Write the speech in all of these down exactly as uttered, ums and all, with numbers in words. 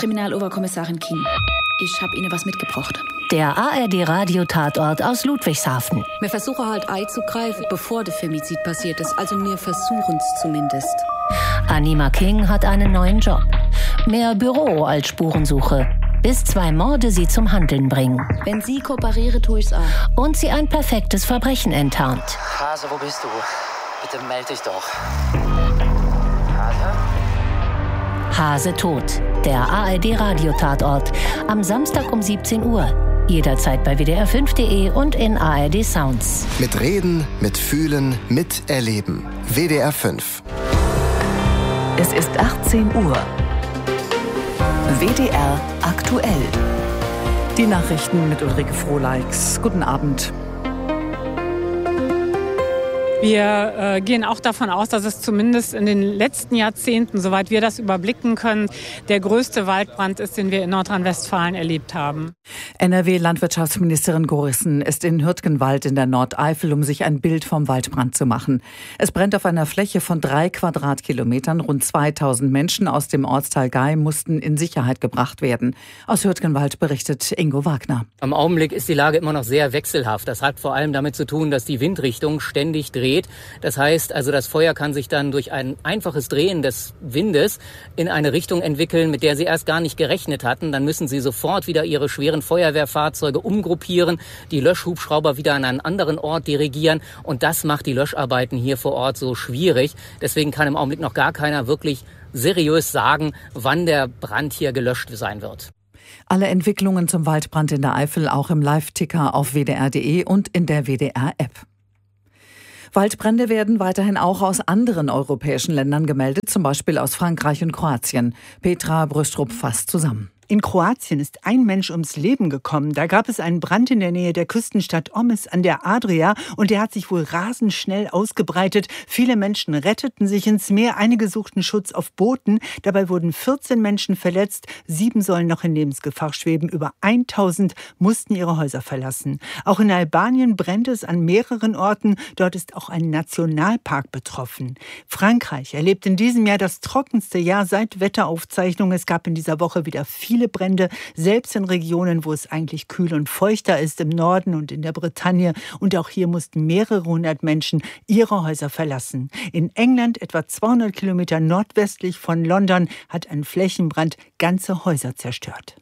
Kriminaloberkommissarin King. Ich habe Ihnen was mitgebracht. Der A R D-Radio-Tatort aus Ludwigshafen. Wir versuchen halt einzugreifen, bevor der Femizid passiert ist. Also wir versuchen es zumindest. Anima King hat einen neuen Job. Mehr Büro als Spurensuche. Bis zwei Morde sie zum Handeln bringen. Wenn Sie kooperieren, tue ich's auch. Und sie ein perfektes Verbrechen enttarnt. Hase, wo bist du? Bitte melde dich doch. Hase? Hase tot. Der A R D-Radio-Tatort. Am Samstag um siebzehn Uhr. Jederzeit bei W D R fünf Punkt de und in A R D Sounds. Mit Reden, mit Fühlen, mit Erleben. W D R fünf. Es ist achtzehn Uhr. W D R aktuell. Die Nachrichten mit Ulrike Frohleix. Guten Abend. Wir äh, gehen auch davon aus, dass es zumindest in den letzten Jahrzehnten, soweit wir das überblicken können, der größte Waldbrand ist, den wir in Nordrhein-Westfalen erlebt haben. N R W-Landwirtschaftsministerin Gorissen ist in Hürtgenwald in der Nordeifel, um sich ein Bild vom Waldbrand zu machen. Es brennt auf einer Fläche von drei Quadratkilometern. Rund zweitausend Menschen aus dem Ortsteil Gei mussten in Sicherheit gebracht werden. Aus Hürtgenwald berichtet Ingo Wagner. Am Augenblick ist die Lage immer noch sehr wechselhaft. Das hat vor allem damit zu tun, dass die Windrichtung ständig dreht. Das heißt also, das Feuer kann sich dann durch ein einfaches Drehen des Windes in eine Richtung entwickeln, mit der sie erst gar nicht gerechnet hatten. Dann müssen sie sofort wieder ihre schweren Feuerwehrfahrzeuge umgruppieren, die Löschhubschrauber wieder an einen anderen Ort dirigieren. Und das macht die Löscharbeiten hier vor Ort so schwierig. Deswegen kann im Augenblick noch gar keiner wirklich seriös sagen, wann der Brand hier gelöscht sein wird. Alle Entwicklungen zum Waldbrand in der Eifel auch im Live-Ticker auf W D R Punkt de und in der W D R-App. Waldbrände werden weiterhin auch aus anderen europäischen Ländern gemeldet, zum Beispiel aus Frankreich und Kroatien. Petra Brüstrup fasst zusammen. In Kroatien ist ein Mensch ums Leben gekommen. Da gab es einen Brand in der Nähe der Küstenstadt Omis an der Adria und der hat sich wohl rasend schnell ausgebreitet. Viele Menschen retteten sich ins Meer, einige suchten Schutz auf Booten. Dabei wurden vierzehn Menschen verletzt, sieben sollen noch in Lebensgefahr schweben. Über tausend mussten ihre Häuser verlassen. Auch in Albanien brennt es an mehreren Orten. Dort ist auch ein Nationalpark betroffen. Frankreich erlebt in diesem Jahr das trockenste Jahr seit Wetteraufzeichnungen. Es gab in dieser Woche wieder viele Brände, selbst in Regionen, wo es eigentlich kühl und feuchter ist, im Norden und in der Bretagne. Und auch hier mussten mehrere hundert Menschen ihre Häuser verlassen. In England, etwa zweihundert Kilometer nordwestlich von London, hat ein Flächenbrand ganze Häuser zerstört.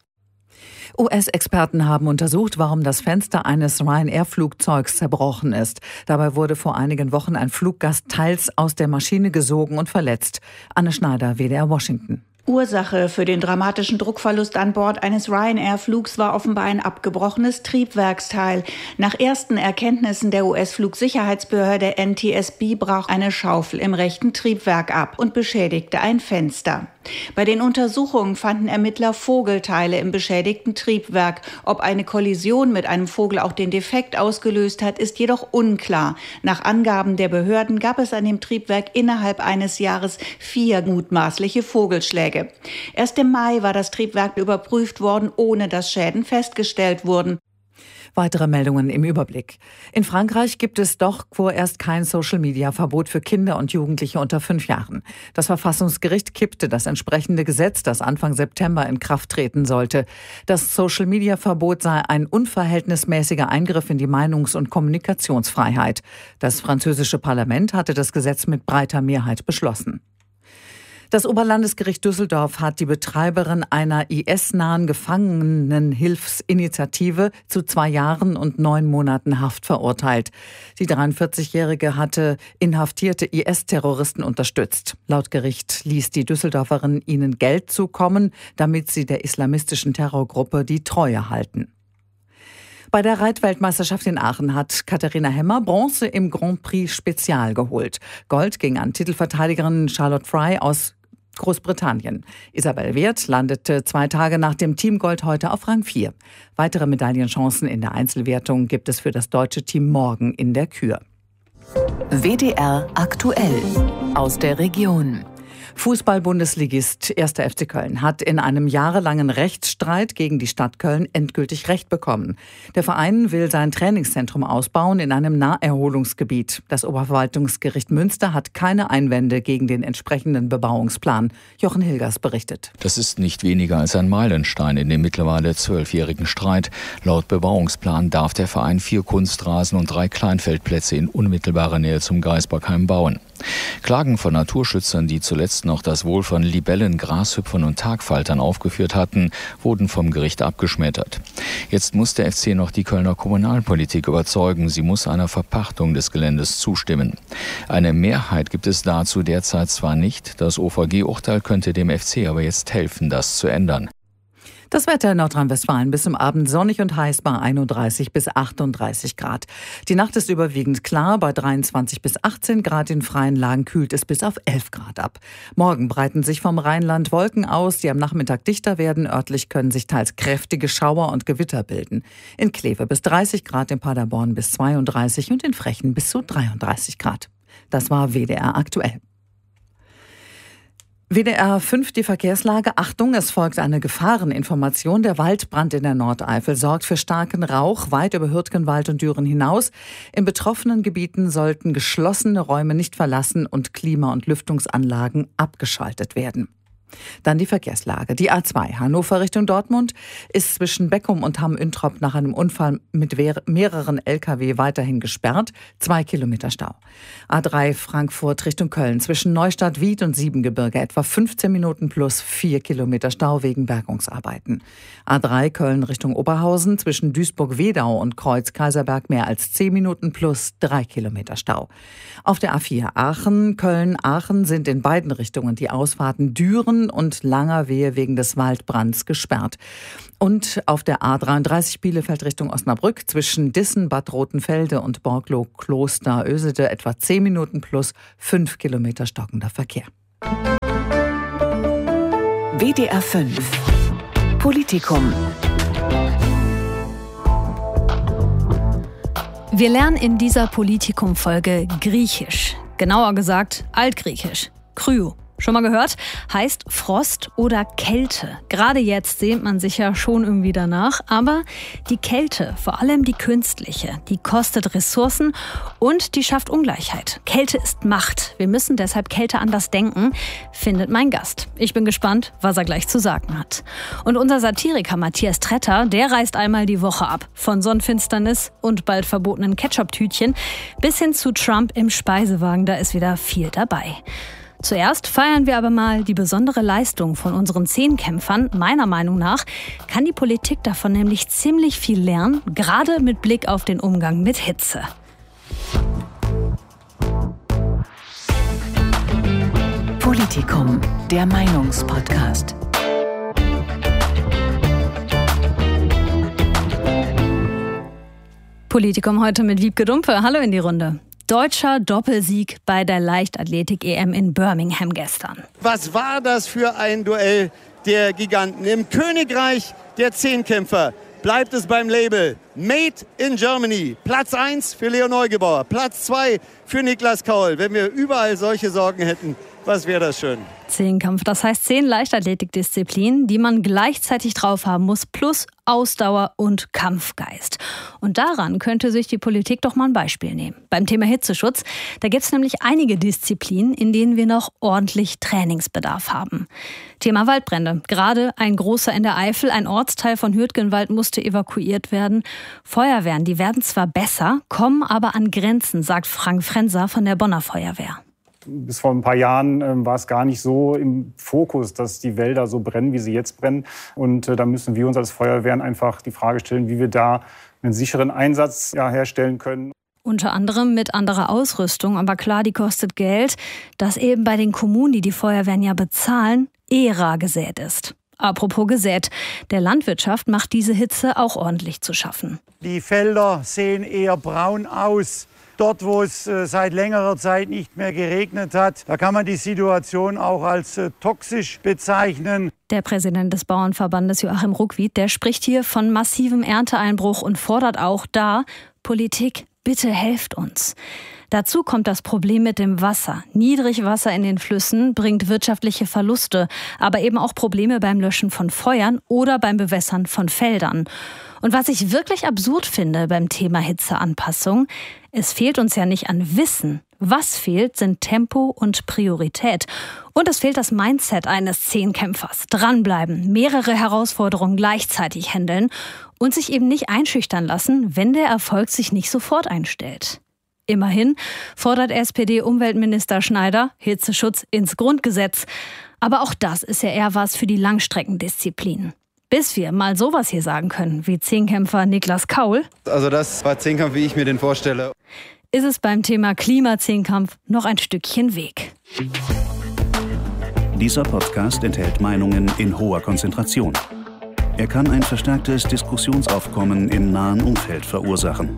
U S-Experten haben untersucht, warum das Fenster eines Ryanair-Flugzeugs zerbrochen ist. Dabei wurde vor einigen Wochen ein Fluggast teils aus der Maschine gesogen und verletzt. Anne Schneider, W D R Washington. Ursache für den dramatischen Druckverlust an Bord eines Ryanair-Flugs war offenbar ein abgebrochenes Triebwerksteil. Nach ersten Erkenntnissen der U S-Flugsicherheitsbehörde N T S B brach eine Schaufel im rechten Triebwerk ab und beschädigte ein Fenster. Bei den Untersuchungen fanden Ermittler Vogelteile im beschädigten Triebwerk. Ob eine Kollision mit einem Vogel auch den Defekt ausgelöst hat, ist jedoch unklar. Nach Angaben der Behörden gab es an dem Triebwerk innerhalb eines Jahres vier mutmaßliche Vogelschläge. Erst im Mai war das Triebwerk überprüft worden, ohne dass Schäden festgestellt wurden. Weitere Meldungen im Überblick. In Frankreich gibt es doch vorerst kein Social-Media-Verbot für Kinder und Jugendliche unter fünf Jahren. Das Verfassungsgericht kippte das entsprechende Gesetz, das Anfang September in Kraft treten sollte. Das Social-Media-Verbot sei ein unverhältnismäßiger Eingriff in die Meinungs- und Kommunikationsfreiheit. Das französische Parlament hatte das Gesetz mit breiter Mehrheit beschlossen. Das Oberlandesgericht Düsseldorf hat die Betreiberin einer I S-nahen Gefangenenhilfsinitiative zu zwei Jahren und neun Monaten Haft verurteilt. Die dreiundvierzigjährige hatte inhaftierte I S-Terroristen unterstützt. Laut Gericht ließ die Düsseldorferin ihnen Geld zukommen, damit sie der islamistischen Terrorgruppe die Treue halten. Bei der Reitweltmeisterschaft in Aachen hat Katharina Hemmer Bronze im Grand Prix Spezial geholt. Gold ging an Titelverteidigerin Charlotte Fry aus Großbritannien. Isabel Wirth landete zwei Tage nach dem Teamgold heute auf Rang vier. Weitere Medaillenchancen in der Einzelwertung gibt es für das deutsche Team morgen in der Kür. W D R aktuell aus der Region. Fußball-Bundesligist erster F C Köln hat in einem jahrelangen Rechtsstreit gegen die Stadt Köln endgültig Recht bekommen. Der Verein will sein Trainingszentrum ausbauen in einem Naherholungsgebiet. Das Oberverwaltungsgericht Münster hat keine Einwände gegen den entsprechenden Bebauungsplan. Jochen Hilgers berichtet. Das ist nicht weniger als ein Meilenstein in dem mittlerweile zwölfjährigen Streit. Laut Bebauungsplan darf der Verein vier Kunstrasen und drei Kleinfeldplätze in unmittelbarer Nähe zum Gaisbergheim bauen. Klagen von Naturschützern, die zuletzt noch das Wohl von Libellen, Grashüpfern und Tagfaltern aufgeführt hatten, wurden vom Gericht abgeschmettert. Jetzt muss der F C noch die Kölner Kommunalpolitik überzeugen. Sie muss einer Verpachtung des Geländes zustimmen. Eine Mehrheit gibt es dazu derzeit zwar nicht. Das O V G-Urteil könnte dem F C aber jetzt helfen, das zu ändern. Das Wetter in Nordrhein-Westfalen bis zum Abend sonnig und heiß bei einunddreißig bis achtunddreißig Grad. Die Nacht ist überwiegend klar, bei dreiundzwanzig bis achtzehn Grad. In freien Lagen kühlt es bis auf elf Grad ab. Morgen breiten sich vom Rheinland Wolken aus, die am Nachmittag dichter werden. Örtlich können sich teils kräftige Schauer und Gewitter bilden. In Kleve bis dreißig Grad, in Paderborn bis zweiunddreißig und in Frechen bis zu dreiunddreißig Grad. Das war W D R aktuell. W D R fünf, die Verkehrslage. Achtung, es folgt eine Gefahreninformation. Der Waldbrand in der Nordeifel sorgt für starken Rauch weit über Hürtgenwald und Düren hinaus. In betroffenen Gebieten sollten geschlossene Räume nicht verlassen und Klima- und Lüftungsanlagen abgeschaltet werden. Dann die Verkehrslage. Die A zwei Hannover Richtung Dortmund ist zwischen Beckum und Hamm-Üntrop nach einem Unfall mit mehreren L K W weiterhin gesperrt. Zwei Kilometer Stau. A drei Frankfurt Richtung Köln zwischen Neustadt-Wied und Siebengebirge etwa fünfzehn Minuten plus vier Kilometer Stau wegen Bergungsarbeiten. A drei Köln Richtung Oberhausen zwischen Duisburg-Wedau und Kreuz-Kaiserberg mehr als zehn Minuten plus drei Kilometer Stau. Auf der A vier Aachen, Köln-Aachen sind in beiden Richtungen die Ausfahrten Düren und Langerwehe wegen des Waldbrands gesperrt. Und auf der A dreiunddreißig Bielefeld Richtung Osnabrück zwischen Dissen, Bad Rotenfelde und Borglow-Kloster-Ösede etwa zehn Minuten plus fünf Kilometer stockender Verkehr. W D R fünf Politikum. Wir lernen in dieser Politikum-Folge Griechisch. Genauer gesagt Altgriechisch. Kryo. Schon mal gehört? Heißt Frost oder Kälte. Gerade jetzt sehnt man sich ja schon irgendwie danach. Aber die Kälte, vor allem die künstliche, die kostet Ressourcen und die schafft Ungleichheit. Kälte ist Macht. Wir müssen deshalb Kälte anders denken, findet mein Gast. Ich bin gespannt, was er gleich zu sagen hat. Und unser Satiriker Matthias Tretter, der reist einmal die Woche ab. Von Sonnenfinsternis und bald verbotenen Ketchup-Tütchen bis hin zu Trump im Speisewagen. Da ist wieder viel dabei. Zuerst feiern wir aber mal die besondere Leistung von unseren Zehnkämpfern. Meiner Meinung nach kann die Politik davon nämlich ziemlich viel lernen, gerade mit Blick auf den Umgang mit Hitze. Politikum, der Meinungspodcast. Politikum heute mit Wiebke Dumpe. Hallo in die Runde. Deutscher Doppelsieg bei der Leichtathletik-E M in Birmingham gestern. Was war das für ein Duell der Giganten? Im Königreich der Zehnkämpfer bleibt es beim Label Made in Germany. Platz eins für Leo Neugebauer, Platz zwei für Niklas Kaul. Wenn wir überall solche Sorgen hätten, was wäre das schön? Zehnkampf, das heißt zehn Leichtathletikdisziplinen, die man gleichzeitig drauf haben muss, plus Ausdauer und Kampfgeist. Und daran könnte sich die Politik doch mal ein Beispiel nehmen. Beim Thema Hitzeschutz, da gibt es nämlich einige Disziplinen, in denen wir noch ordentlich Trainingsbedarf haben. Thema Waldbrände. Gerade ein großer in der Eifel, ein Ortsteil von Hürtgenwald musste evakuiert werden. Feuerwehren, die werden zwar besser, kommen aber an Grenzen, sagt Frank Frenser von der Bonner Feuerwehr. Bis vor ein paar Jahren äh, war es gar nicht so im Fokus, dass die Wälder so brennen, wie sie jetzt brennen. Und äh, da müssen wir uns als Feuerwehren einfach die Frage stellen, wie wir da einen sicheren Einsatz ja, herstellen können. Unter anderem mit anderer Ausrüstung. Aber klar, die kostet Geld, das eben bei den Kommunen, die die Feuerwehren ja bezahlen, eh rar gesät ist. Apropos gesät, der Landwirtschaft macht diese Hitze auch ordentlich zu schaffen. Die Felder sehen eher braun aus. Dort, wo es äh, seit längerer Zeit nicht mehr geregnet hat, da kann man die Situation auch als äh, toxisch bezeichnen. Der Präsident des Bauernverbandes Joachim Ruckwied, der spricht hier von massivem Ernteeinbruch und fordert auch da Politik bitte helft uns. Dazu kommt das Problem mit dem Wasser. Niedrigwasser in den Flüssen bringt wirtschaftliche Verluste, aber eben auch Probleme beim Löschen von Feuern oder beim Bewässern von Feldern. Und was ich wirklich absurd finde beim Thema Hitzeanpassung, es fehlt uns ja nicht an Wissen. Was fehlt, sind Tempo und Priorität. Und es fehlt das Mindset eines Zehnkämpfers. Dranbleiben, mehrere Herausforderungen gleichzeitig handeln und sich eben nicht einschüchtern lassen, wenn der Erfolg sich nicht sofort einstellt. Immerhin fordert S P D-Umweltminister Schneider Hitzeschutz ins Grundgesetz. Aber auch das ist ja eher was für die Langstreckendisziplin. Bis wir mal sowas hier sagen können, wie Zehnkämpfer Niklas Kaul. Also das war Zehnkampf, wie ich mir den vorstelle. Ist es beim Thema Klimazehnkampf noch ein Stückchen Weg. Dieser Podcast enthält Meinungen in hoher Konzentration. Er kann ein verstärktes Diskussionsaufkommen im nahen Umfeld verursachen.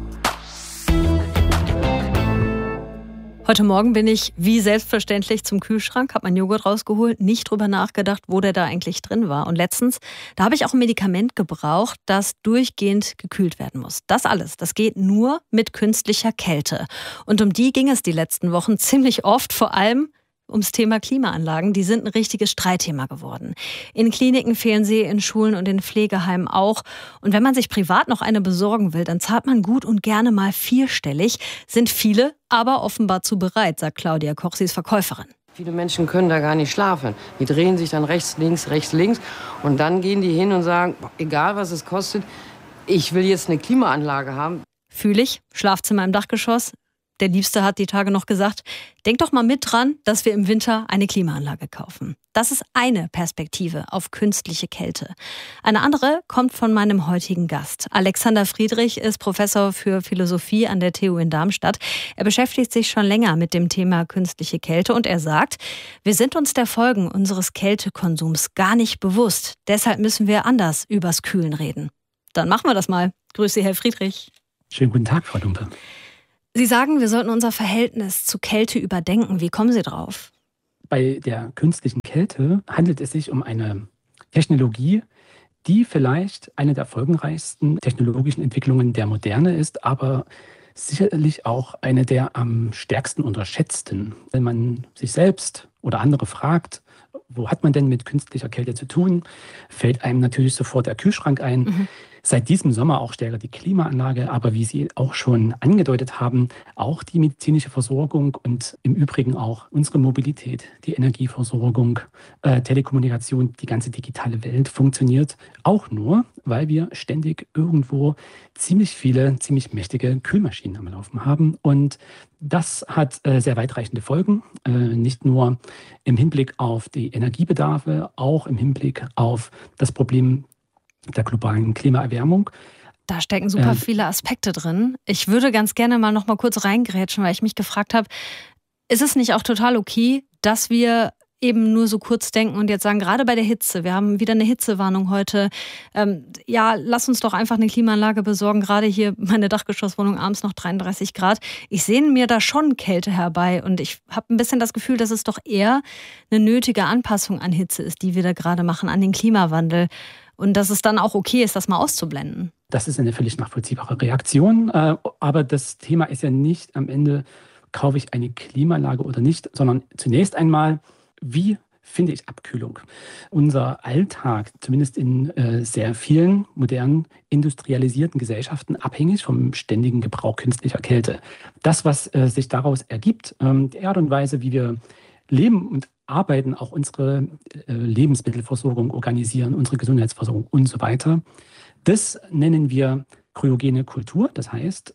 Heute Morgen bin ich wie selbstverständlich zum Kühlschrank, habe meinen Joghurt rausgeholt, nicht drüber nachgedacht, wo der da eigentlich drin war. Und letztens, da habe ich auch ein Medikament gebraucht, das durchgehend gekühlt werden muss. Das alles, das geht nur mit künstlicher Kälte. Und um die ging es die letzten Wochen ziemlich oft, vor allem ums Thema Klimaanlagen. Die sind ein richtiges Streitthema geworden. In Kliniken fehlen sie, in Schulen und in Pflegeheimen auch. Und wenn man sich privat noch eine besorgen will, dann zahlt man gut und gerne mal vierstellig. Sind viele aber offenbar zu bereit, sagt Claudia Koch, sie ist Verkäuferin. Viele Menschen können da gar nicht schlafen. Die drehen sich dann rechts, links, rechts, links. Und dann gehen die hin und sagen, egal was es kostet, ich will jetzt eine Klimaanlage haben. Fühle ich, Schlafzimmer im Dachgeschoss. Der Liebste hat die Tage noch gesagt, denk doch mal mit dran, dass wir im Winter eine Klimaanlage kaufen. Das ist eine Perspektive auf künstliche Kälte. Eine andere kommt von meinem heutigen Gast. Alexander Friedrich ist Professor für Philosophie an der T U in Darmstadt. Er beschäftigt sich schon länger mit dem Thema künstliche Kälte und er sagt, wir sind uns der Folgen unseres Kältekonsums gar nicht bewusst. Deshalb müssen wir anders übers Kühlen reden. Dann machen wir das mal. Grüße Sie, Herr Friedrich. Schönen guten Tag, Frau Dumpe. Sie sagen, wir sollten unser Verhältnis zu Kälte überdenken. Wie kommen Sie drauf? Bei der künstlichen Kälte handelt es sich um eine Technologie, die vielleicht eine der folgenreichsten technologischen Entwicklungen der Moderne ist, aber sicherlich auch eine der am stärksten unterschätzten. Wenn man sich selbst oder andere fragt, wo hat man denn mit künstlicher Kälte zu tun, fällt einem natürlich sofort der Kühlschrank ein. Mhm. Seit diesem Sommer auch stärker die Klimaanlage, aber wie Sie auch schon angedeutet haben, auch die medizinische Versorgung und im Übrigen auch unsere Mobilität, die Energieversorgung, äh, Telekommunikation, die ganze digitale Welt funktioniert auch nur, weil wir ständig irgendwo ziemlich viele, ziemlich mächtige Kühlmaschinen am Laufen haben. Und das hat äh, sehr weitreichende Folgen, äh, nicht nur im Hinblick auf die Energiebedarfe, auch im Hinblick auf das Problem der globalen Klimaerwärmung. Da stecken super viele Aspekte drin. Ich würde ganz gerne mal noch mal kurz reingrätschen, weil ich mich gefragt habe, ist es nicht auch total okay, dass wir eben nur so kurz denken und jetzt sagen, gerade bei der Hitze, wir haben wieder eine Hitzewarnung heute, ähm, ja, lass uns doch einfach eine Klimaanlage besorgen, gerade hier meine Dachgeschosswohnung abends noch dreiunddreißig Grad. Ich sehne mir da schon Kälte herbei und ich habe ein bisschen das Gefühl, dass es doch eher eine nötige Anpassung an Hitze ist, die wir da gerade machen, an den Klimawandel. Und dass es dann auch okay ist, das mal auszublenden. Das ist eine völlig nachvollziehbare Reaktion. Aber das Thema ist ja nicht am Ende, kaufe ich eine Klimaanlage oder nicht, sondern zunächst einmal, wie finde ich Abkühlung? Unser Alltag, zumindest in äh, sehr vielen modernen, industrialisierten Gesellschaften, abhängig vom ständigen Gebrauch künstlicher Kälte. Das, was äh, sich daraus ergibt, ähm, die Art und Weise, wie wir leben und arbeiten, auch unsere äh, Lebensmittelversorgung organisieren, unsere Gesundheitsversorgung und so weiter. Das nennen wir kryogene Kultur, das heißt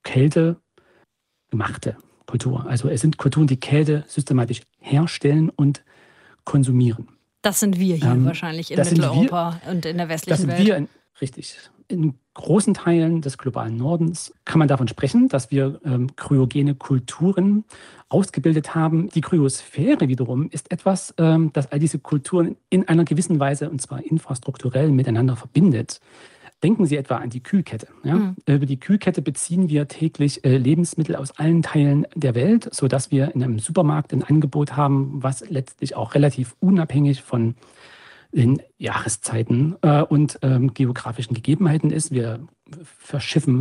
kältegemachte Kultur. Also es sind Kulturen, die Kälte systematisch herstellen und konsumieren. Das sind wir hier ähm, wahrscheinlich in Mitteleuropa wir, und in der westlichen das Welt. Wir in, richtig. In großen Teilen des globalen Nordens kann man davon sprechen, dass wir ähm, kryogene Kulturen ausgebildet haben. Die Kryosphäre wiederum ist etwas, ähm, das all diese Kulturen in einer gewissen Weise, und zwar infrastrukturell, miteinander verbindet. Denken Sie etwa an die Kühlkette. Ja? Mhm. Über die Kühlkette beziehen wir täglich äh, Lebensmittel aus allen Teilen der Welt, sodass wir in einem Supermarkt ein Angebot haben, was letztlich auch relativ unabhängig von den Jahreszeiten äh, und ähm, geografischen Gegebenheiten ist. Wir verschiffen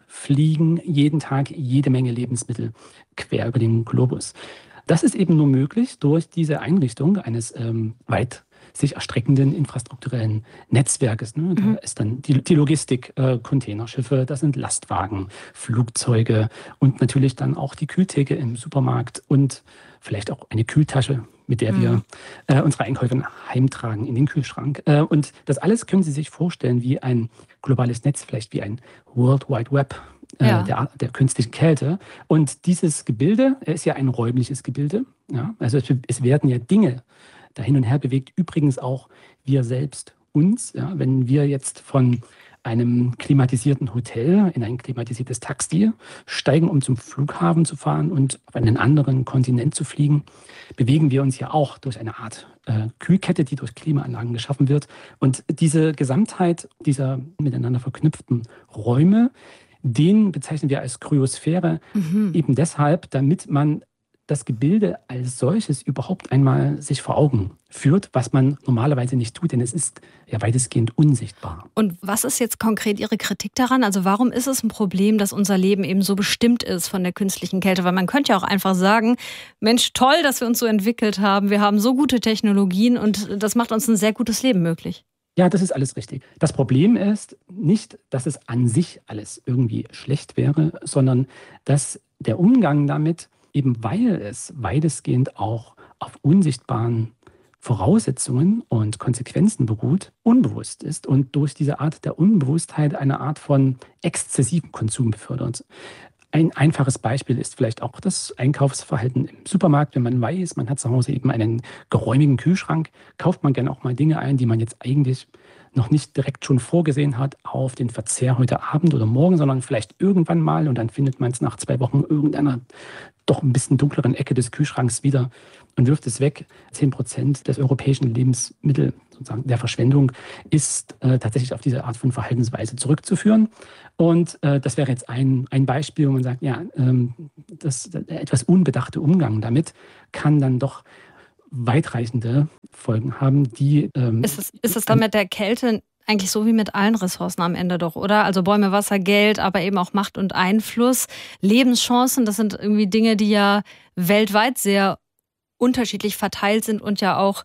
fliegen jeden Tag jede Menge Lebensmittel quer über den Globus. Das ist eben nur möglich durch diese Einrichtung eines ähm, weit sich erstreckenden infrastrukturellen Netzwerkes. Ne? Da mhm. ist dann die, die Logistik, äh, Containerschiffe, das sind Lastwagen, Flugzeuge und natürlich dann auch die Kühltheke im Supermarkt und vielleicht auch eine Kühltasche, mit der mhm. wir äh, unsere Einkäufe heimtragen in den Kühlschrank. Äh, und das alles können Sie sich vorstellen wie ein globales Netz, vielleicht wie ein World Wide Web äh, ja. der, der künstlichen Kälte. Und dieses Gebilde ist ja ein räumliches Gebilde. Ja? Also es, es werden ja Dinge da hin und her bewegt. Übrigens auch wir selbst uns. Ja? Wenn wir jetzt von einem klimatisierten Hotel in ein klimatisiertes Taxi steigen, um zum Flughafen zu fahren und auf einen anderen Kontinent zu fliegen, bewegen wir uns ja auch durch eine Art äh, Kühlkette, die durch Klimaanlagen geschaffen wird. Und diese Gesamtheit dieser miteinander verknüpften Räume, den bezeichnen wir als Kryosphäre, mhm. eben deshalb, damit man das Gebilde als solches überhaupt einmal sich vor Augen führt, was man normalerweise nicht tut, denn es ist ja weitestgehend unsichtbar. Und was ist jetzt konkret Ihre Kritik daran? Also warum ist es ein Problem, dass unser Leben eben so bestimmt ist von der künstlichen Kälte? Weil man könnte ja auch einfach sagen, Mensch, toll, dass wir uns so entwickelt haben, wir haben so gute Technologien und das macht uns ein sehr gutes Leben möglich. Ja, das ist alles richtig. Das Problem ist nicht, dass es an sich alles irgendwie schlecht wäre, sondern dass der Umgang damit, eben weil es weitestgehend auch auf unsichtbaren Voraussetzungen und Konsequenzen beruht, unbewusst ist und durch diese Art der Unbewusstheit eine Art von exzessivem Konsum befördert. Ein einfaches Beispiel ist vielleicht auch das Einkaufsverhalten im Supermarkt. Wenn man weiß, man hat zu Hause eben einen geräumigen Kühlschrank, kauft man gerne auch mal Dinge ein, die man jetzt eigentlich noch nicht direkt schon vorgesehen hat auf den Verzehr heute Abend oder morgen, sondern vielleicht irgendwann mal und dann findet man es nach zwei Wochen irgendeiner doch ein bisschen dunkleren Ecke des Kühlschranks wieder und wirft es weg. Zehn Prozent des europäischen Lebensmittel, sozusagen der Verschwendung, ist äh, tatsächlich auf diese Art von Verhaltensweise zurückzuführen. Und äh, das wäre jetzt ein, ein Beispiel, wo man sagt, ja, ähm, das, der etwas unbedachte Umgang damit kann dann doch weitreichende Folgen haben, die... Ähm, ist es, ist es dann mit der Kälte eigentlich so wie mit allen Ressourcen am Ende doch, oder? Also Bäume, Wasser, Geld, aber eben auch Macht und Einfluss. Lebenschancen, das sind irgendwie Dinge, die ja weltweit sehr unterschiedlich verteilt sind und ja auch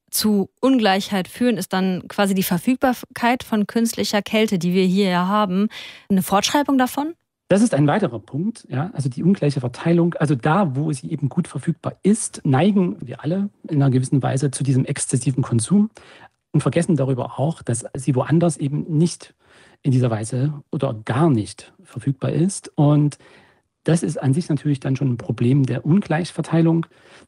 zu Ungleichheit führen, ist dann quasi die Verfügbarkeit von künstlicher Kälte, die wir hier ja haben, eine Fortschreibung davon? Das ist ein weiterer Punkt, ja, also die ungleiche Verteilung. Also da, wo sie eben gut verfügbar ist, neigen wir alle in einer gewissen Weise zu diesem exzessiven Konsum und vergessen darüber auch, dass sie woanders eben nicht in dieser Weise oder gar nicht verfügbar ist. Und das ist an sich natürlich dann schon ein Problem der Ungleichverteilung.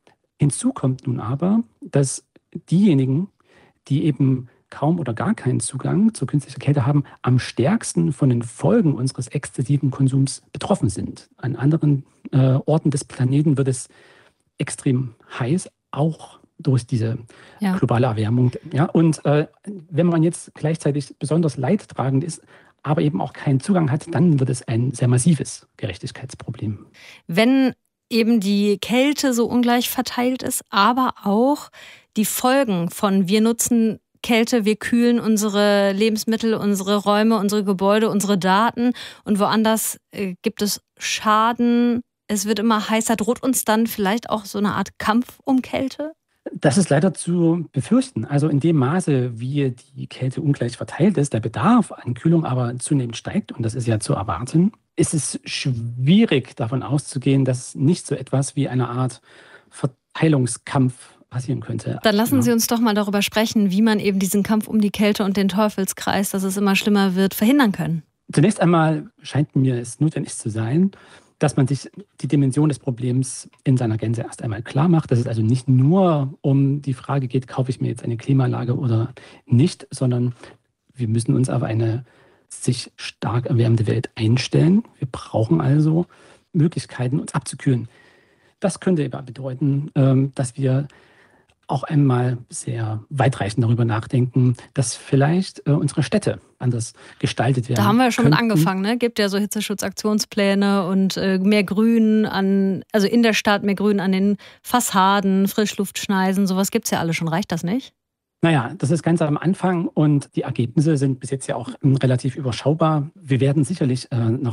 Hinzu kommt nun aber, dass diejenigen, die eben kaum oder gar keinen Zugang zur künstlichen Kälte haben, am stärksten von den Folgen unseres exzessiven Konsums betroffen sind. An anderen äh, Orten des Planeten wird es extrem heiß, auch durch diese ja. globale Erwärmung. Ja, und äh, wenn man jetzt gleichzeitig besonders leidtragend ist, aber eben auch keinen Zugang hat, dann wird es ein sehr massives Gerechtigkeitsproblem. Wenn eben die Kälte so ungleich verteilt ist, aber auch die Folgen von wir nutzen Kälte, wir kühlen unsere Lebensmittel, unsere Räume, unsere Gebäude, unsere Daten und woanders äh, gibt es Schaden. Es wird immer heißer. Droht uns dann vielleicht auch so eine Art Kampf um Kälte? Das ist leider zu befürchten. Also in dem Maße, wie die Kälte ungleich verteilt ist, der Bedarf an Kühlung aber zunehmend steigt, und das ist ja zu erwarten, ist es schwierig davon auszugehen, dass nicht so etwas wie eine Art Verteilungskampf passieren könnte. Dann lassen Sie uns doch mal darüber sprechen, wie man eben diesen Kampf um die Kälte und den Teufelskreis, dass es immer schlimmer wird, verhindern können. Zunächst einmal scheint mir es notwendig zu sein, dass man sich die Dimension des Problems in seiner Gänze erst einmal klar macht, dass es also nicht nur um die Frage geht, kaufe ich mir jetzt eine Klimaanlage oder nicht, sondern wir müssen uns auf eine sich stark erwärmende Welt einstellen. Wir brauchen also Möglichkeiten, uns abzukühlen. Das könnte eben bedeuten, dass wir auch einmal sehr weitreichend darüber nachdenken, dass vielleicht äh, unsere Städte anders gestaltet werden. Da haben wir ja schon könnten. mit angefangen, ne? Gibt ja so Hitzeschutzaktionspläne und äh, mehr Grün an, also in der Stadt mehr Grün an den Fassaden, Frischluftschneisen, sowas gibt es ja alle schon. Reicht das nicht? Naja, das ist ganz am Anfang und die Ergebnisse sind bis jetzt ja auch relativ überschaubar. Wir werden sicherlich äh, noch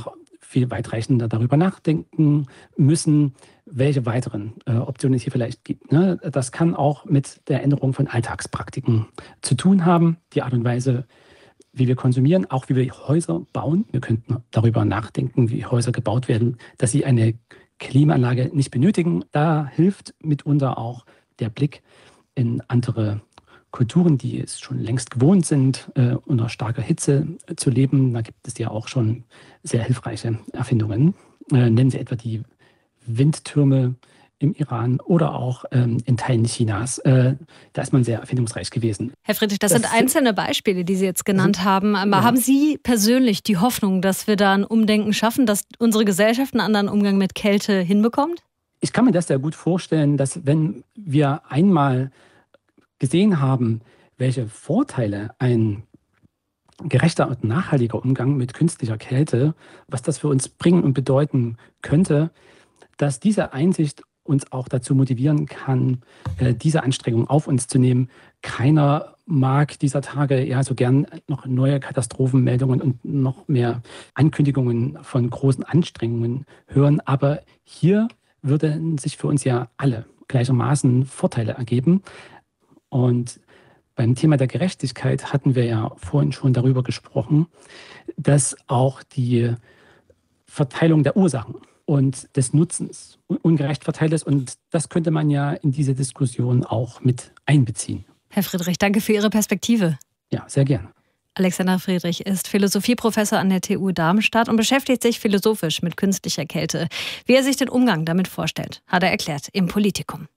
viel weitreichender darüber nachdenken müssen, welche weiteren äh, Optionen es hier vielleicht gibt. Ne? Das kann auch mit der Änderung von Alltagspraktiken zu tun haben, die Art und Weise, wie wir konsumieren, auch wie wir Häuser bauen. Wir könnten darüber nachdenken, wie Häuser gebaut werden, dass sie eine Klimaanlage nicht benötigen. Da hilft mitunter auch der Blick in andere Kulturen, die es schon längst gewohnt sind, äh, unter starker Hitze zu leben. Da gibt es ja auch schon sehr hilfreiche Erfindungen. Äh, nennen Sie etwa die Windtürme im Iran oder auch ähm, in Teilen Chinas. Äh, da ist man sehr erfindungsreich gewesen. Herr Friedrich, das, das sind einzelne Beispiele, die Sie jetzt genannt sind, haben. Aber ja. haben Sie persönlich die Hoffnung, dass wir da ein Umdenken schaffen, dass unsere Gesellschaft einen anderen Umgang mit Kälte hinbekommt? Ich kann mir das sehr gut vorstellen, dass wenn wir einmal gesehen haben, welche Vorteile ein gerechter und nachhaltiger Umgang mit künstlicher Kälte, was das für uns bringen und bedeuten könnte, dass diese Einsicht uns auch dazu motivieren kann, diese Anstrengung auf uns zu nehmen. Keiner mag dieser Tage ja so gern noch neue Katastrophenmeldungen und noch mehr Ankündigungen von großen Anstrengungen hören. Aber hier würden sich für uns ja alle gleichermaßen Vorteile ergeben. Und beim Thema der Gerechtigkeit hatten wir ja vorhin schon darüber gesprochen, dass auch die Verteilung der Ursachen und des Nutzens ungerecht verteilt ist. Und das könnte man ja in diese Diskussion auch mit einbeziehen. Herr Friedrich, danke für Ihre Perspektive. Ja, sehr gerne. Alexander Friedrich ist Philosophieprofessor an der T U Darmstadt und beschäftigt sich philosophisch mit künstlicher Kälte. Wie er sich den Umgang damit vorstellt, hat er erklärt im Politikum.